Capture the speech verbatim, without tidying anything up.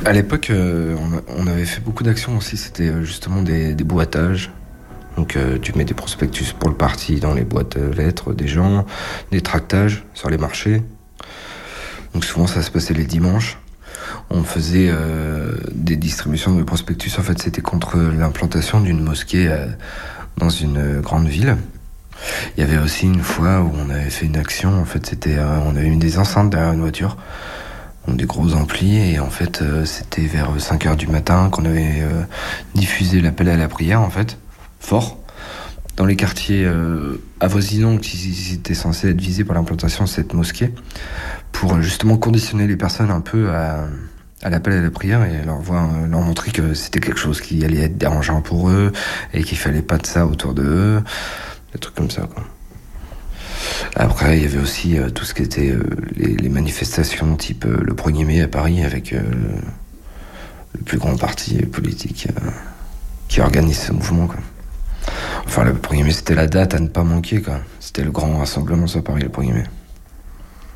À l'époque, euh, on, a- on avait fait beaucoup d'actions aussi. C'était euh, justement des, des boîtages. Donc euh, tu mets des prospectus pour le parti dans les boîtes euh, lettres des gens, des tractages sur les marchés. Donc souvent ça se passait les dimanches. On faisait euh, des distributions de prospectus. En fait, c'était contre l'implantation d'une mosquée euh, dans une euh, grande ville. Il y avait aussi une fois où on avait fait une action. En fait, c'était, euh, on avait mis des enceintes derrière une voiture, donc des gros amplis. Et en fait, euh, c'était vers cinq heures du matin qu'on avait euh, diffusé l'appel à la prière, en fait, fort. Dans les quartiers euh, avoisinants qui étaient censés être visés par l'implantation de cette mosquée, pour euh, justement conditionner les personnes un peu à, à l'appel à la prière et leur, voir, euh, leur montrer que c'était quelque chose qui allait être dérangeant pour eux et qu'il fallait pas de ça autour d'eux, des trucs comme ça, quoi. Après, il y avait aussi euh, tout ce qui était euh, les, les manifestations type euh, le premier mai à Paris avec euh, le plus grand parti politique euh, qui organise ce mouvement, quoi. Enfin, le premier mai, c'était la date à ne pas manquer, quoi. C'était le grand rassemblement sur Paris, le premier mai.